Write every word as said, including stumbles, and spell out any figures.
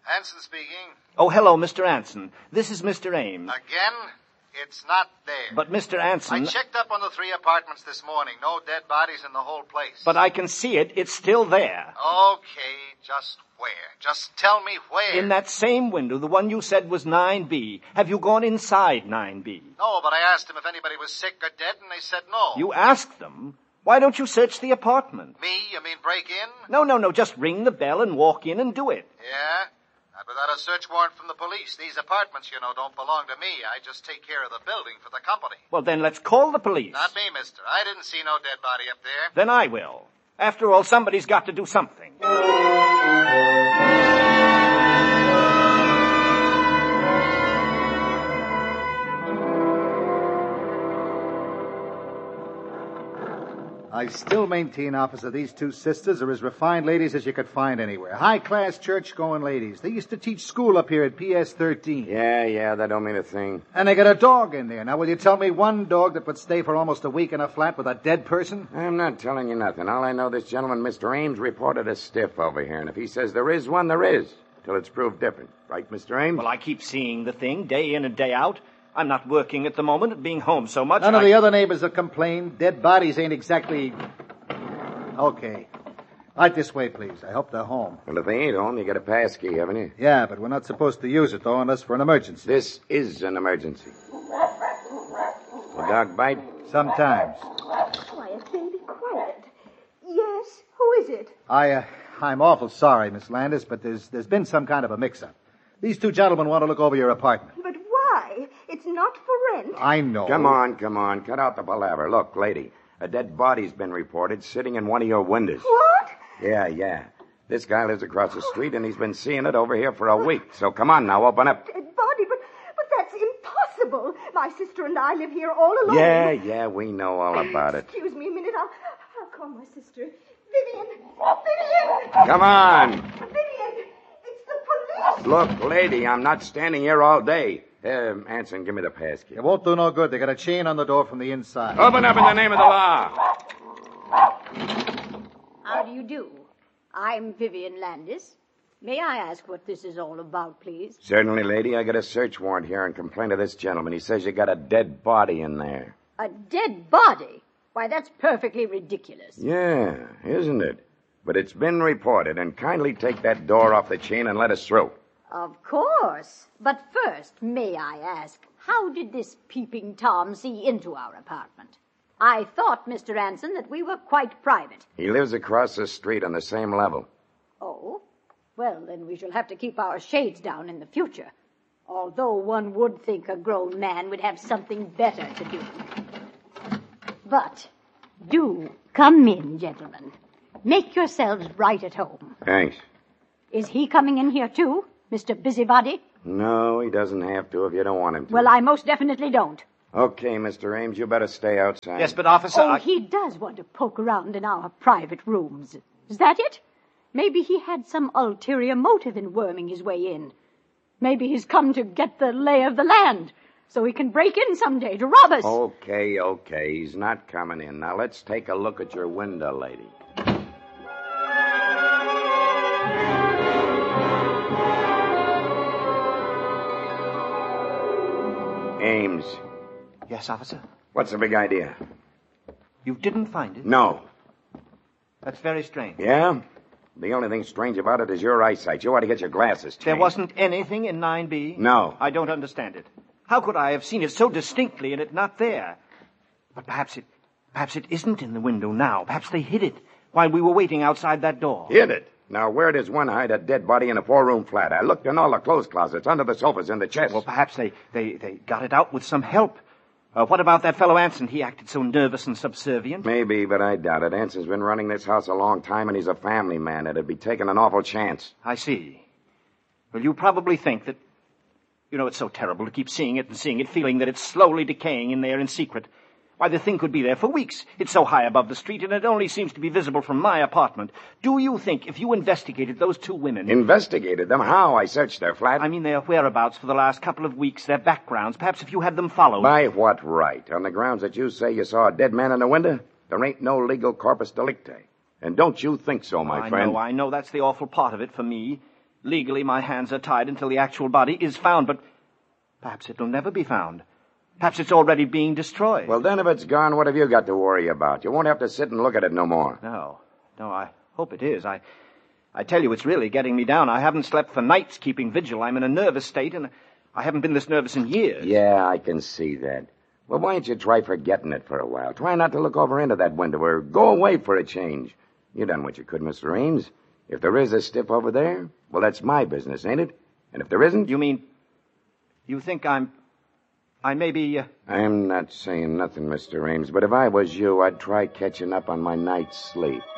Anson speaking. Oh, hello, Mister Anson. This is Mister Ames. Again? It's not there. But, Mister Anson... I checked up on the three apartments this morning. No dead bodies in the whole place. But I can see it. It's still there. Okay, just where? Just tell me where. In that same window, the one you said was nine B. Have you gone inside nine B? No, but I asked them if anybody was sick or dead, and they said no. You asked them? Why don't you search the apartment? Me? You mean break in? No, no, no. Just ring the bell and walk in and do it. Yeah? Not without a search warrant from the police. These apartments, you know, don't belong to me. I just take care of the building for the company. Well, then let's call the police. Not me, mister. I didn't see no dead body up there. Then I will. After all, somebody's got to do something. I still maintain, officer, these two sisters are as refined ladies as you could find anywhere. High-class church-going ladies. They used to teach school up here at P S thirteen. Yeah, yeah, that don't mean a thing. And they got a dog in there. Now, will you tell me one dog that would stay for almost a week in a flat with a dead person? I'm not telling you nothing. All I know, this gentleman, Mister Ames, reported a stiff over here. And if he says there is one, there is. Till it's proved different. Right, Mister Ames? Well, I keep seeing the thing day in and day out. I'm not working at the moment at being home so much. None I... of the other neighbors have complained. Dead bodies ain't exactly... Okay. Right this way, please. I hope they're home. Well, if they ain't home, you got a pass key, haven't you? Yeah, but we're not supposed to use it, though, unless for an emergency. This is an emergency. The dog bite? Sometimes. Quiet, baby, quiet. Yes, who is it? I, uh, I'm awful sorry, Miss Landis, but there's there's been some kind of a mix-up. These two gentlemen want to look over your apartment. But why? It's not for rent. I know. Come on, come on. Cut out the palaver. Look, lady, a dead body's been reported sitting in one of your windows. What? Yeah, yeah. This guy lives across the street, and he's been seeing it over here for a week. So come on now, open up. Dead body, but, but that's impossible. My sister and I live here all alone. Yeah, yeah, we know all about it. Excuse me a minute. I'll, I'll call my sister. Vivian! Vivian! Come on. Vivian! It's the police! Look, lady, I'm not standing here all day. Uh, Anson, give me the pass key. It won't do no good. They got a chain on the door from the inside. Open up in the name of the law. How do you do? I'm Vivian Landis. May I ask what this is all about, please? Certainly, lady. I got a search warrant here and complaint of this gentleman. He says you got a dead body in there. A dead body? Why, that's perfectly ridiculous. Yeah, isn't it? But it's been reported, and kindly take that door off the chain and let us through. Of course. But first, may I ask, how did this peeping Tom see into our apartment? I thought, Mister Anson, that we were quite private. He lives across the street on the same level. Oh? Well, then we shall have to keep our shades down in the future. Although one would think a grown man would have something better to do. But do come in, gentlemen. Make yourselves right at home. Thanks. Is he coming in here, too, Mister Busybody? No, he doesn't have to if you don't want him to. Well, I most definitely don't. Okay, Mister Ames, you better stay outside. Yes, but, officer... Oh, I... he does want to poke around in our private rooms. Is that it? Maybe he had some ulterior motive in worming his way in. Maybe he's come to get the lay of the land, so he can break in someday to rob us. Okay, okay, he's not coming in. Now, let's take a look at your window, lady. Ames. Yes, officer? What's the big idea? You didn't find it? No. That's very strange. Yeah? The only thing strange about it is your eyesight. You ought to get your glasses changed. There wasn't anything in nine B? No. I don't understand it. How could I have seen it so distinctly and it not there? But perhaps it, perhaps it isn't in the window now. Perhaps they hid it while we were waiting outside that door. Hid it? Now, where does one hide a dead body in a four-room flat? I looked in all the clothes closets, under the sofas, in the chest. Well, perhaps they, they, they got it out with some help. Uh, what about that fellow Anson? He acted so nervous and subservient. Maybe, but I doubt it. Anson's been running this house a long time, and he's a family man. It'd be taking an awful chance. I see. Well, you probably think that... You know, it's so terrible to keep seeing it and seeing it, feeling that it's slowly decaying in there in secret. Why, the thing could be there for weeks. It's so high above the street, and it only seems to be visible from my apartment. Do you think if you investigated those two women... Investigated them? How? I searched their flat. I mean their whereabouts for the last couple of weeks, their backgrounds. Perhaps if you had them followed... By what right? On the grounds that you say you saw a dead man in the window? There ain't no legal corpus delicti. And don't you think so, my I friend? know, I know. That's the awful part of it for me. Legally, my hands are tied until the actual body is found, but perhaps it'll never be found. Perhaps it's already being destroyed. Well, then if it's gone, what have you got to worry about? You won't have to sit and look at it no more. No. No, I hope it is. I I tell you, it's really getting me down. I haven't slept for nights keeping vigil. I'm in a nervous state, and I haven't been this nervous in years. Yeah, I can see that. Well, why don't you try forgetting it for a while? Try not to look over into that window, or go away for a change. You done what you could, Mister Ames. If there is a stiff over there, well, that's my business, ain't it? And if there isn't... You mean... You think I'm... I may be... Uh... I'm not saying nothing, Mister Ames, but if I was you, I'd try catching up on my night's sleep.